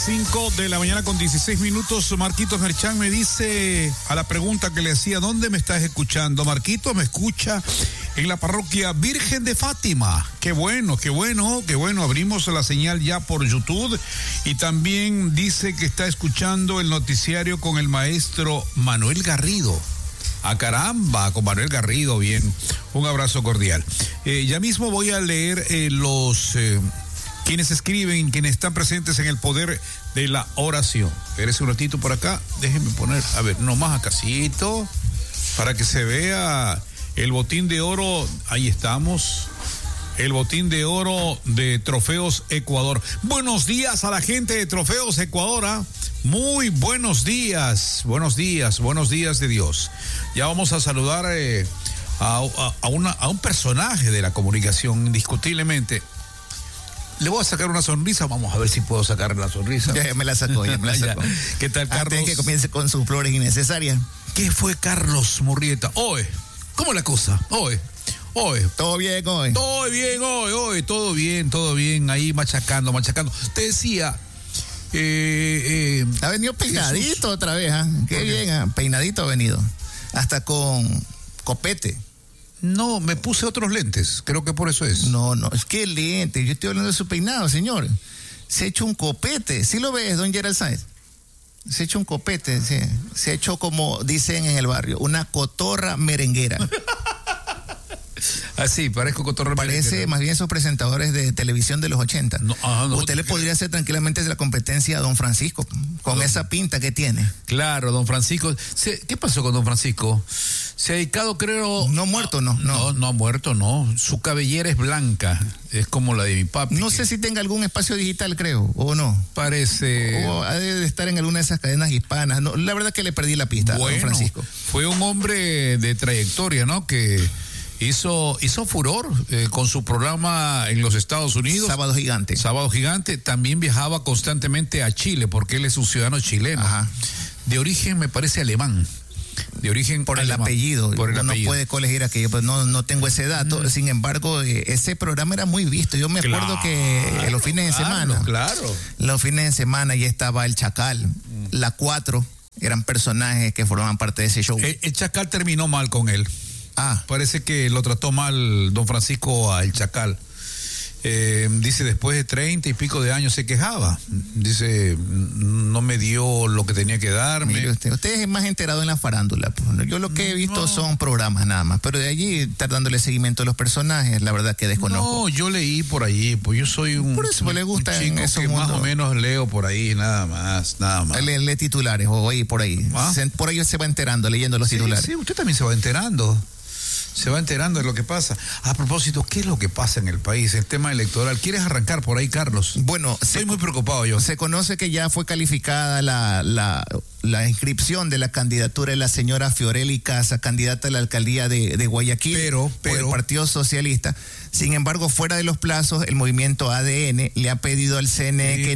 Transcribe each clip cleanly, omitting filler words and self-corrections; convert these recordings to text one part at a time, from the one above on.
5 de la mañana con 16 minutos. Marquitos Merchán me dice a la pregunta que le hacía, ¿dónde me estás escuchando? Marquitos me escucha en la parroquia Virgen de Fátima. Qué bueno, qué bueno, qué bueno. Abrimos la señal ya por YouTube y también dice que está escuchando el noticiario con el maestro Manuel Garrido. ¡Ah, caramba! Con Manuel Garrido, bien. Un abrazo cordial. Ya mismo voy a leer quienes escriben, quienes están presentes en el poder de la oración. Espérese un ratito por acá, déjenme poner, a ver, nomás acasito, para que se vea el botín de oro. Ahí estamos, el botín de oro de Trofeos Ecuador. Buenos días a la gente de Trofeos Ecuador, ¿eh? Muy buenos días de Dios. Ya vamos a saludar a un personaje de la comunicación, indiscutiblemente. Le voy a sacar una sonrisa, vamos a ver si puedo sacar la sonrisa. Ya me la sacó. ¿Qué tal, Carlos? Antes que comience con sus flores innecesarias. ¿Qué fue Carlos Murrieta? Oye, ¿cómo la cosa? Oye. ¿Todo bien hoy? Todo bien, ahí machacando. Te decía... ha venido peinadito Jesús. Otra vez, ¿eh? Qué bien, peinadito ha venido. Hasta con copete. No, me puse otros lentes, creo que por eso es. No, es que lente, yo estoy hablando de su peinado, señor. Se ha hecho un copete, ¿sí lo ves, don Gerald Sáenz? Se ha hecho un copete, sí. Se ha hecho, como dicen en el barrio, una cotorra merenguera. Así, parezco cotorra merenguera. Parece más bien esos presentadores de televisión de los 80. No, usted le podría hacer tranquilamente la competencia a don Francisco, con esa pinta que tiene. Claro, don Francisco. ¿Qué pasó con don Francisco? Se ha dedicado, creo... No muerto, no. No ha muerto, no. Su cabellera es blanca, es como la de mi papi. No sé si tenga algún espacio digital, creo, o no. Parece... O ha de estar en alguna de esas cadenas hispanas. No, la verdad que le perdí la pista a don Francisco. Fue un hombre de trayectoria, ¿no? Que hizo furor con su programa en los Estados Unidos. Sábado Gigante. También viajaba constantemente a Chile, porque él es un ciudadano chileno. Ajá. De origen, me parece, alemán. De origen por el apellido. Uno puede colegir aquello, pero no tengo ese dato. Sin embargo, ese programa era muy visto. Yo me acuerdo que los fines de semana. Claro. Los fines de semana ya estaba el Chacal, la 4, eran personajes que formaban parte de ese show. El Chacal terminó mal con él. Parece que lo trató mal don Francisco a el Chacal. Dice, después de 30 y pico de años se quejaba. Dice, no me dio lo que tenía que darme. Mire usted es más enterado en la farándula. Yo lo que he visto son programas nada más, pero de allí estar dándole seguimiento a los personajes, la verdad que desconozco. No, yo leí por allí, pues yo soy por eso le gusta un chico en que más o menos leo por ahí, nada más. Lee titulares o ahí por ahí. Por ahí se va enterando, leyendo los titulares. Sí, usted también se va enterando. Se va enterando de lo que pasa. A propósito, ¿qué es lo que pasa en el país? El tema electoral. ¿Quieres arrancar por ahí, Carlos? Bueno, estoy muy preocupado yo. Se conoce que ya fue calificada la inscripción de la candidatura de la señora Fiorelli Casa, candidata a la alcaldía de Guayaquil por el Partido Socialista. Sin embargo, fuera de los plazos, el movimiento ADN le ha pedido al CNE que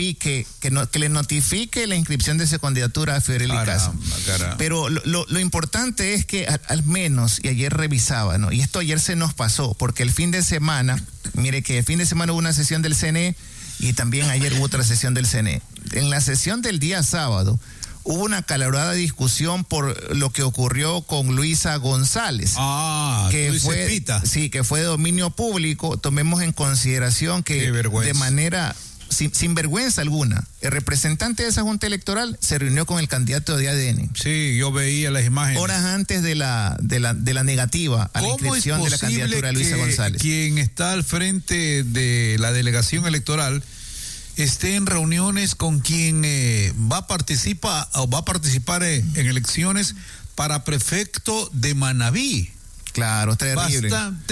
le notifique la inscripción de esa candidatura a Fiorelli Casa. Pero lo importante es que al menos, y ayer revisaba, ¿no? Y esto ayer se nos pasó, porque el fin de semana, mire que el fin de semana hubo una sesión del CNE y también ayer hubo otra sesión del CNE. En la sesión del día sábado hubo una acalorada discusión por lo que ocurrió con Luisa González. Que fue de dominio público. Tomemos en consideración que de manera sin vergüenza alguna, el representante de esa junta electoral se reunió con el candidato de ADN. Sí, yo veía las imágenes. Horas antes de la negativa a la inscripción de la candidatura de Luisa González. Quien está al frente de la delegación electoral esté en reuniones con quien va a participar en elecciones para prefecto de Manabí. Claro, terrible.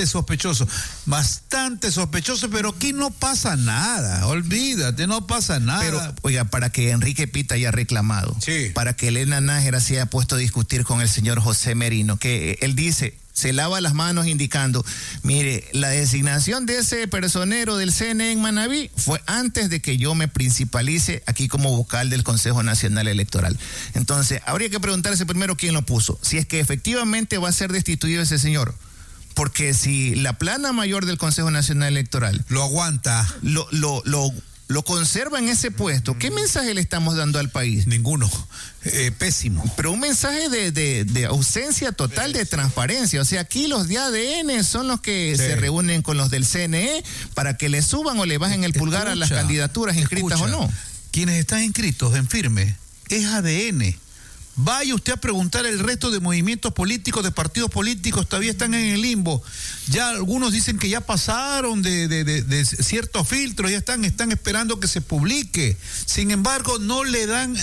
Bastante sospechoso, pero aquí no pasa nada, olvídate, no pasa nada. Pero, oiga, para que Enrique Pita haya reclamado, para que Elena Nájera se haya puesto a discutir con el señor José Merino, que él dice, se lava las manos indicando, mire, la designación de ese personero del CNE en Manabí fue antes de que yo me principalice aquí como vocal del Consejo Nacional Electoral. Entonces, habría que preguntarse primero quién lo puso, si es que efectivamente va a ser destituido ese señor. Porque si la plana mayor del Consejo Nacional Electoral lo aguanta, lo lo conserva en ese puesto, ¿qué mensaje le estamos dando al país? Ninguno. Pésimo. Pero un mensaje de ausencia total de transparencia. O sea, aquí los de ADN son los que se reúnen con los del CNE para que le suban o le bajen el pulgar a las candidaturas inscritas o no. Quienes están inscritos en firme es ADN. Vaya usted a preguntar el resto de movimientos políticos, de partidos políticos, todavía están en el limbo. Ya algunos dicen que ya pasaron de ciertos filtros, ya están esperando que se publique. Sin embargo, no le dan,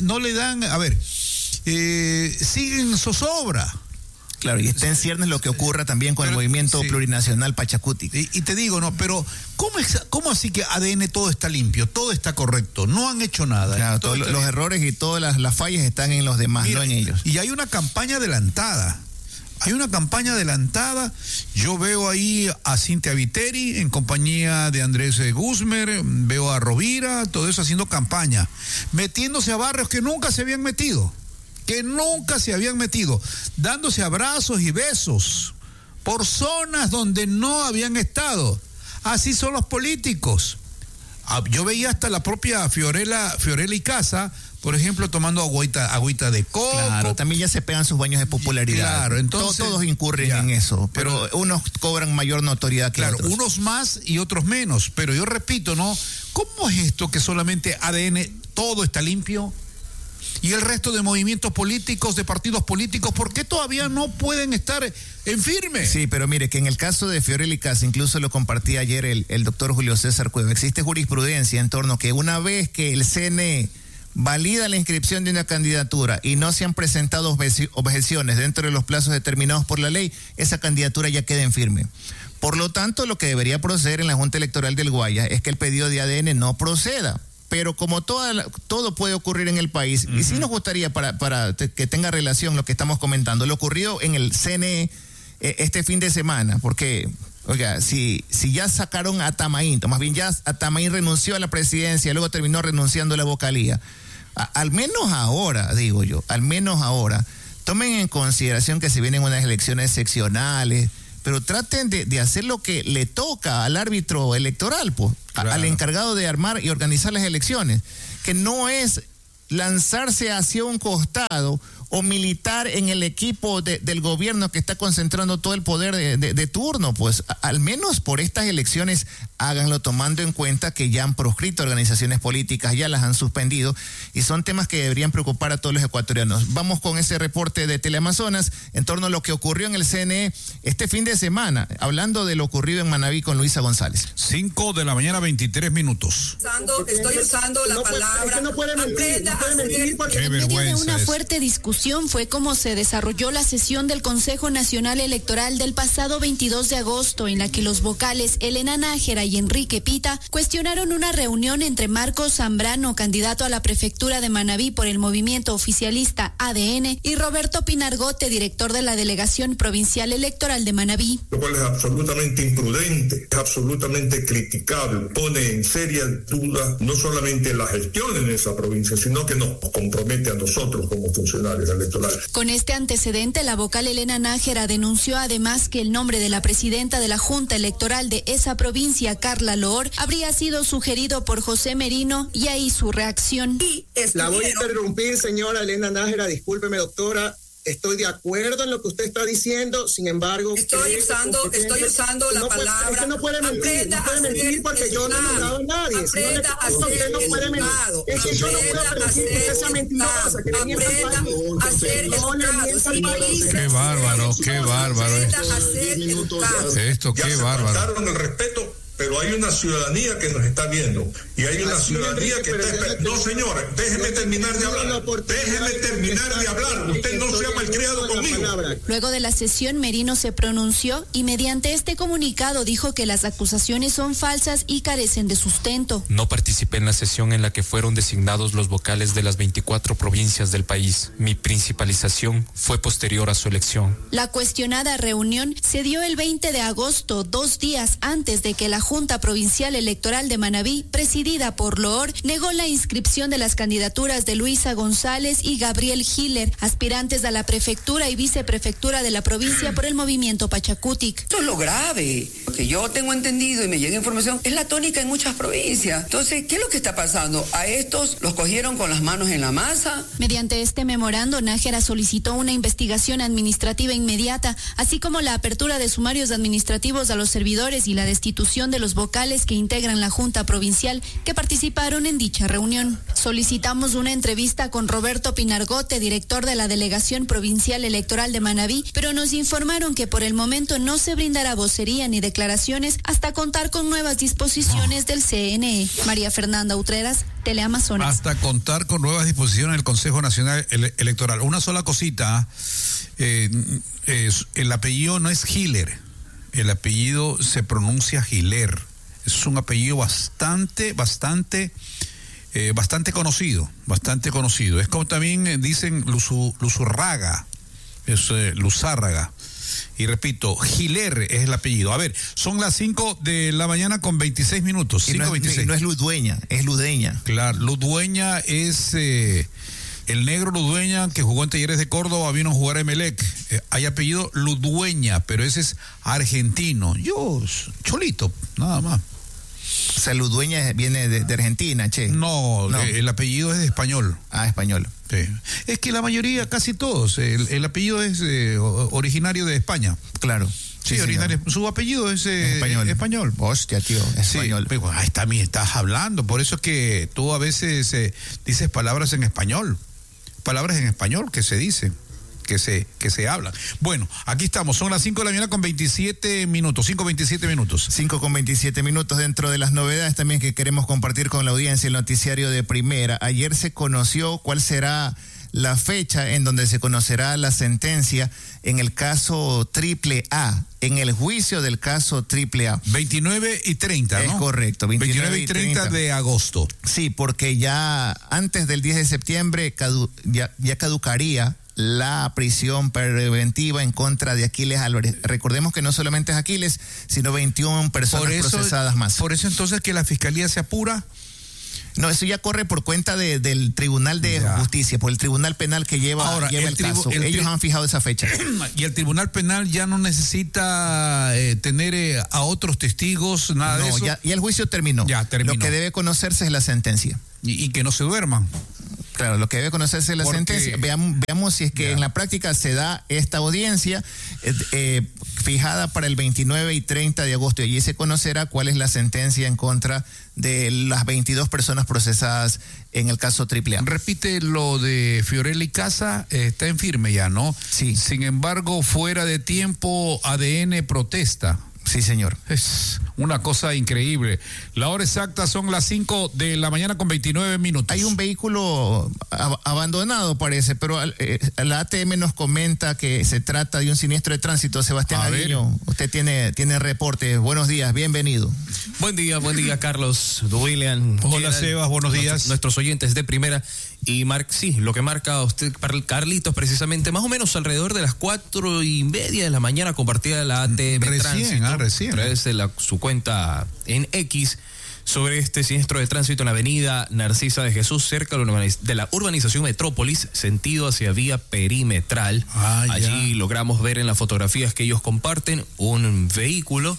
siguen zozobra. Claro, y está en ciernes lo que ocurra también con el movimiento plurinacional Pachacuti. Y te digo, no, pero ¿cómo así que ADN todo está limpio, todo está correcto? No han hecho nada. Claro, los errores y todas las fallas están en los demás, no en ellos. Y hay una campaña adelantada. Yo veo ahí a Cintia Viteri en compañía de Andrés Guzmer, veo a Rovira, todo eso haciendo campaña, metiéndose a barrios que nunca se habían metido, dándose abrazos y besos por zonas donde no habían estado. Así son los políticos. Yo veía hasta la propia Fiorella Icaza, por ejemplo, tomando agüita de coco. Claro, también ya se pegan sus baños de popularidad. Claro, entonces todos incurren en eso, pero unos cobran mayor notoriedad que otros. Unos más y otros menos, pero yo repito, ¿no? ¿Cómo es esto que solamente ADN todo está limpio? Y el resto de movimientos políticos, de partidos políticos, ¿por qué todavía no pueden estar en firme? Sí, pero mire que en el caso de Fiorella Icaza, incluso lo compartía ayer el doctor Julio César Cueva, existe jurisprudencia en torno a que una vez que el CNE valida la inscripción de una candidatura y no se han presentado objeciones dentro de los plazos determinados por la ley, esa candidatura ya queda en firme. Por lo tanto, lo que debería proceder en la Junta Electoral del Guayas es que el pedido de ADN no proceda. Pero como todo puede ocurrir en el país, y sí nos gustaría para que tenga relación lo que estamos comentando, lo ocurrió en el CNE este fin de semana, porque, oiga, si ya sacaron a Tamaín, más bien ya Tamaín renunció a la presidencia, luego terminó renunciando a la vocalía, al menos ahora, tomen en consideración que se vienen unas elecciones seccionales, pero traten de hacer lo que le toca al árbitro electoral, pues, claro, al encargado de armar y organizar las elecciones, que no es lanzarse hacia un costado o militar en el equipo del gobierno que está concentrando todo el poder de turno. Pues al menos por estas elecciones háganlo tomando en cuenta que ya han proscrito organizaciones políticas, ya las han suspendido, y son temas que deberían preocupar a todos los ecuatorianos. Vamos con ese reporte de Teleamazonas en torno a lo que ocurrió en el CNE este fin de semana, hablando de lo ocurrido en Manabí con Luisa González. 5 de la mañana, 23 minutos. Estoy usando la palabra. No puede mentir porque qué vergüenza. En medio de una fuerte discusión fue como se desarrolló la sesión del Consejo Nacional Electoral del pasado 22 de agosto, en la que los vocales Elena Nájera y Enrique Pita cuestionaron una reunión entre Marcos Zambrano, candidato a la prefectura de Manabí por el movimiento oficialista ADN, y Roberto Pinargote, director de la Delegación Provincial Electoral de Manabí. Lo cual es absolutamente imprudente, es absolutamente criticable, pone en seria duda no solamente la gestión en esa provincia, sino que nos compromete a nosotros como funcionarios electorales. Con este antecedente, la vocal Elena Nájera denunció además que el nombre de la presidenta de la Junta Electoral de esa provincia, Carla Loor, habría sido sugerido por José Merino, y ahí su reacción. La voy a interrumpir, señora Elena Nájera, discúlpeme, doctora. Estoy de acuerdo en lo que usted está diciendo, sin embargo... Estoy usando la palabra... Es que no puede mentir porque yo no he mandado a nadie. Usted no puede mentir. Es que yo no puedo permitir que usted sea mentirosa, que le mienta al país. Qué bárbaro. Esto, qué bárbaro. Faltaron el respeto, pero hay una ciudadanía que nos está viendo y hay una ciudadanía que está esperando. No, señor, déjeme terminar de hablar. Usted no sea malcriado conmigo. Luego de la sesión, Merino se pronunció y mediante este comunicado dijo que las acusaciones son falsas y carecen de sustento. No participé en la sesión en la que fueron designados los vocales de las 24 provincias del país. Mi principalización fue posterior a su elección. La cuestionada reunión se dio el 20 de agosto, 2 días antes de que la Junta Provincial Electoral de Manabí, presidida por Loor, negó la inscripción de las candidaturas de Luisa González y Gabriel Hiller, aspirantes a la prefectura y viceprefectura de la provincia por el movimiento Pachacutic. Esto es lo grave. que yo tengo entendido y me llega información, es la tónica en muchas provincias. Entonces, ¿qué es lo que está pasando? A estos los cogieron con las manos en la masa. Mediante este memorando, Nájera solicitó una investigación administrativa inmediata, así como la apertura de sumarios administrativos a los servidores y la destitución de los vocales que integran la Junta Provincial que participaron en dicha reunión. Solicitamos una entrevista con Roberto Pinargote, director de la Delegación Provincial Electoral de Manabí, pero nos informaron que por el momento no se brindará vocería ni declaraciones hasta contar con nuevas disposiciones del CNE. María Fernanda Utreras, Teleamazonas. Hasta contar con nuevas disposiciones del Consejo Nacional Electoral. Una sola cosita, el apellido no es Giler, el apellido se pronuncia Giler. Es un apellido bastante conocido, Es como también dicen Luzurraga, es Luzárraga. Y repito, Giler es el apellido. A ver, son las 5 de la mañana con 26 minutos. 5:26. No es Ludueña, es Ludeña. Claro, Ludueña es el negro Ludueña que jugó en Talleres de Córdoba, vino a jugar a Emelec. Hay apellido Ludueña, pero ese es argentino. Yo, Cholito, nada más. O sea, Ludueña viene de Argentina, che. No, el apellido es de español. Ah, español. Sí. Es que la mayoría, casi todos, el apellido es originario de España. Claro. Sí, originario. Su apellido es español. Hostia, tío, es español. Pero ahí también estás hablando. Por eso es que tú a veces dices palabras en español. Palabras en español que se dicen. Que se hablan. Bueno, aquí estamos, son las 5 de la mañana con 27 minutos, 5:27 minutos. 5:27 minutos. Dentro de las novedades también que queremos compartir con la audiencia, el noticiario de Primera. Ayer se conoció cuál será la fecha en donde se conocerá la sentencia en el caso AAA, en el juicio del caso AAA. 29 y 30, ¿no? Es correcto, 29 y 30 de agosto. Sí, porque ya antes del 10 de septiembre ya caducaría la prisión preventiva en contra de Aquiles Álvarez. Recordemos que no solamente es Aquiles, sino 21 personas procesadas más. Por eso entonces que la fiscalía se apura. No, eso ya corre por cuenta del Tribunal de Justicia, por el Tribunal Penal que lleva el caso. Ellos han fijado esa fecha. Y el Tribunal Penal ya no necesita tener a otros testigos, nada de eso. Ya el juicio terminó. Ya terminó. Lo que debe conocerse es la sentencia. Y que no se duerman. Claro, lo que debe conocerse es la sentencia. Veamos si es que en la práctica se da esta audiencia fijada para el 29 y 30 de agosto. Y allí se conocerá cuál es la sentencia en contra de las 22 personas procesadas en el caso AAA. Repite lo de Fiorelli Casa, está en firme ya, ¿no? Sí. Sin embargo, fuera de tiempo, ADN protesta. Sí, señor. Es una cosa increíble. La hora exacta son las 5 de la mañana con 29 minutos. Hay un vehículo abandonado, parece, pero la ATM nos comenta que se trata de un siniestro de tránsito. Sebastián Aviño, usted tiene reporte. Buenos días, bienvenido. Buen día, Carlos, William. Hola, Sebas, buenos días. Nuestros oyentes de Primera. Y sí, lo que marca usted, Carlitos, precisamente, más o menos alrededor de las 4:30 de la mañana compartía la ATM Tránsito. Recién. A través de su cuenta en X sobre este siniestro de tránsito en la avenida Narcisa de Jesús, cerca de la urbanización Metrópolis, sentido hacia vía perimetral. Allí logramos ver en las fotografías que ellos comparten un vehículo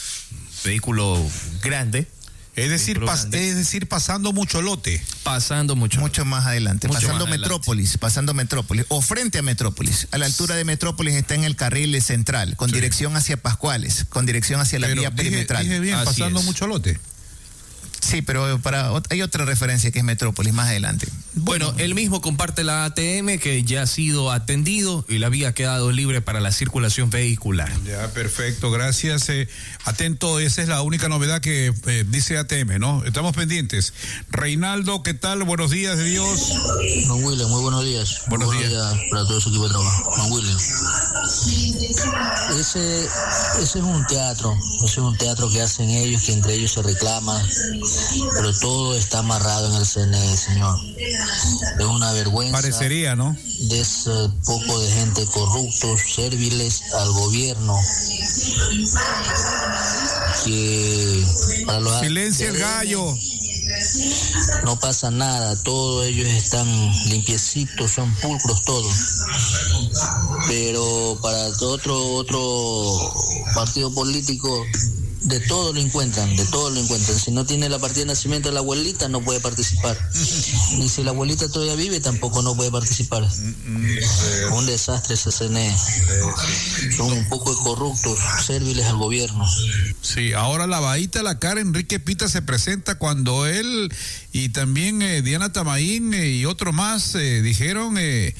grande. Es decir, pasando mucho lote. Mucho más adelante. Pasando Metrópolis. O frente a Metrópolis. A la altura de Metrópolis está en el carril central, con dirección hacia Pascuales, con dirección hacia la vía perimetral. Dije bien, pasando mucho lote. Sí, pero hay otra referencia que es Metrópolis más adelante. Bueno, él mismo comparte la ATM que ya ha sido atendido y la vía ha quedado libre para la circulación vehicular. Ya, perfecto, gracias. Atento, esa es la única novedad que dice ATM, ¿no? Estamos pendientes. Reinaldo, ¿qué tal? Buenos días, de Dios. Don William, muy buenos días. Buenos días para todo su equipo de trabajo. Don William. Ese es un teatro que hacen ellos, que entre ellos se reclaman. Pero todo está amarrado en el CNE, señor. Es una vergüenza. Parecería, ¿no? De ese poco de gente corruptos, sérviles al gobierno. Que para los silencia el gallo. No pasa nada, todos ellos están limpiecitos, son pulcros todos. Pero para otro partido político de todo lo encuentran. Si no tiene la partida de nacimiento de la abuelita, no puede participar. Y si la abuelita todavía vive, tampoco no puede participar. Un desastre ese CNE. Son un poco de corruptos, serviles al gobierno. Sí, ahora lavadita la cara, Enrique Pita se presenta cuando él y también Diana Tamaín y otro más dijeron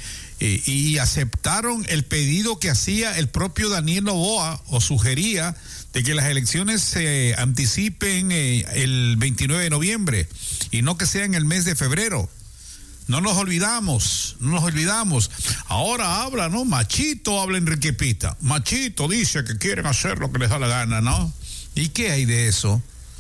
y aceptaron el pedido que hacía el propio Daniel Noboa o sugería de que las elecciones se anticipen el 29 de noviembre y no que sea en el mes de febrero. No nos olvidamos. Ahora habla, ¿no? Machito habla Enrique Pita. Machito dice que quieren hacer lo que les da la gana, ¿no? ¿Y qué hay de eso?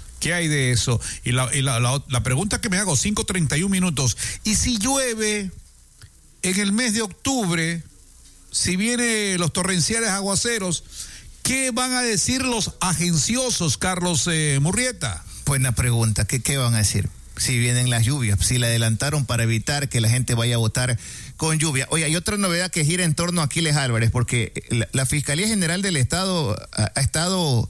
Y la pregunta que me hago, 5:31 minutos. ¿Y si llueve en el mes de octubre, si vienen los torrenciales aguaceros, qué van a decir los agenciosos, Carlos Murrieta? Buena pregunta, ¿qué van a decir? Si vienen las lluvias, si la adelantaron para evitar que la gente vaya a votar con lluvia. Oye, hay otra novedad que gira en torno a Aquiles Álvarez, porque la Fiscalía General del Estado ha estado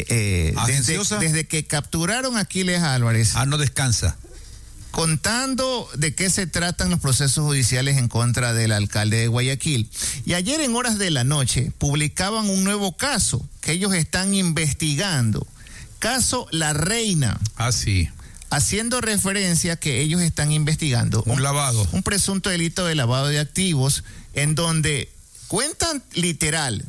desde que capturaron a Aquiles Álvarez. No descansa. Contando de qué se tratan los procesos judiciales en contra del alcalde de Guayaquil. Y ayer en horas de la noche publicaban un nuevo caso que ellos están investigando. Caso La Reina. Sí. Haciendo referencia que ellos están investigando un presunto delito de lavado de activos, en donde cuentan literal,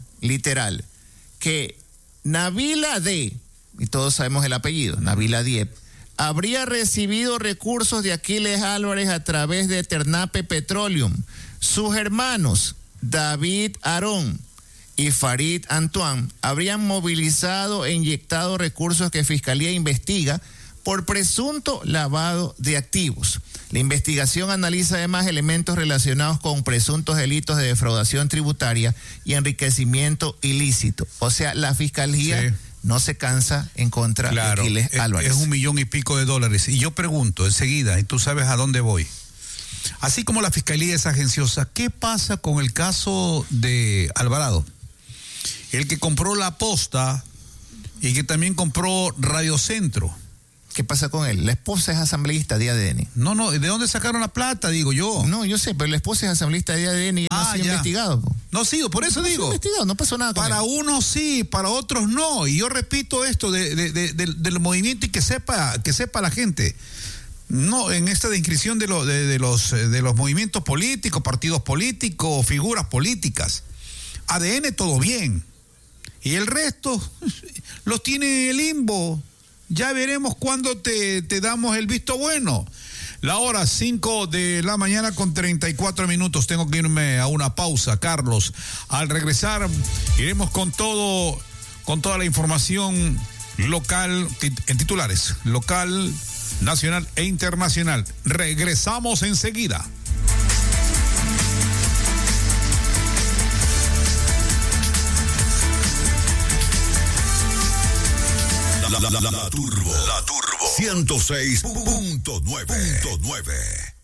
que Nabila D, y todos sabemos el apellido, Nabila Diep, habría recibido recursos de Aquiles Álvarez a través de Ternape Petroleum. Sus hermanos, David Aarón y Farid Antoine, habrían movilizado e inyectado recursos que Fiscalía investiga por presunto lavado de activos. La investigación analiza además elementos relacionados con presuntos delitos de defraudación tributaria y enriquecimiento ilícito. O sea, la Fiscalía no se cansa en contra de Aquiles Álvarez. Es $1 millón y pico. Y yo pregunto enseguida, y tú sabes a dónde voy. Así como la Fiscalía es agenciosa, ¿qué pasa con el caso de Alvarado? El que compró La Posta y que también compró Radio Centro. ¿Qué pasa con él? La esposa es asambleísta de ADN. No, ¿de dónde sacaron la plata, digo yo? No, yo sé, pero la esposa es asambleísta de ADN y no ha sido investigado. No sido, por eso digo. Investigado, no pasó nada con para él. unos sí, para otros no. Y yo repito esto del movimiento y que sepa la gente. No, en esta descripción de los movimientos políticos, partidos políticos, figuras políticas. ADN todo bien. Y el resto los tiene en el limbo. Ya veremos cuándo te damos el visto bueno. La hora 5 de la mañana con 34 minutos. Tengo que irme a una pausa, Carlos. Al regresar, iremos con toda la información local, en titulares, local, nacional e internacional. Regresamos enseguida. La Turbo 106.9.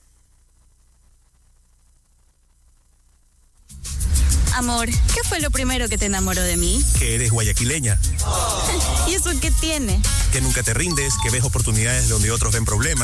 Amor, ¿qué fue lo primero que te enamoró de mí? Que eres guayaquileña. ¿Y eso qué tiene? Que nunca te rindes, que ves oportunidades donde otros ven problemas.